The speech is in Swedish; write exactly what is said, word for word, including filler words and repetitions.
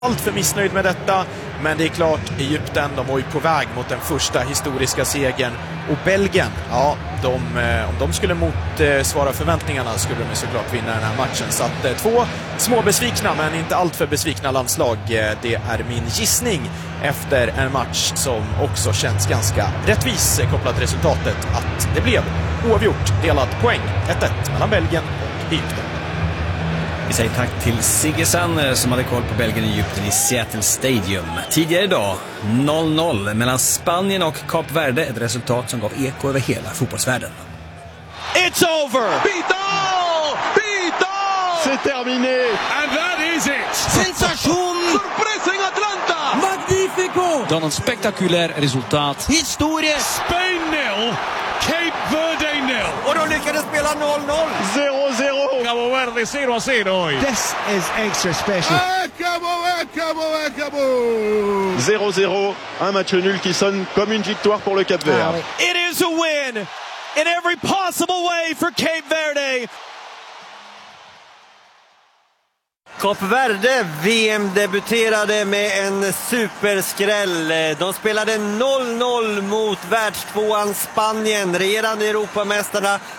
Allt för missnöjd med detta, men det är klart, Egypten, de var ju på väg mot den första historiska segern. Och Belgien, ja, de, om de skulle motsvara förväntningarna skulle de såklart vinna den här matchen. Så att två små besvikna, men inte allt för besvikna landslag, det är min gissning efter en match som också känns ganska rättvis kopplat resultatet att det blev oavgjort delad poäng ett ett mellan Belgien och Egypten. Vi säger tack till Siggesson som hade koll på Belgien och Egypten i Seattle Stadium. Tidigare idag noll noll mellan Spanien och Kap Verde, ett resultat som gav eko över hela fotbollsvärlden. It's over! Vidal! Vidal! C'est terminé! And that is it! Sensation! Surpresa in Atlanta! Magnifico! Dan een spectaculair resultaat. Historie! Spain nil, Cape Verde nil. Och de lyckades spela noll noll! zéro zéro! Cabo Verde zero a zero. This is extra special. Acabou, acabou, acabou! zéro zéro, un match nul qui sonne comme une victoire pour le Cap Vert. It is a win in every possible way for Cape Verde. Kap Verde V M-debuterade med en superskräll. De spelade noll noll mot världstvåan Spanien, regerande Europamästarna,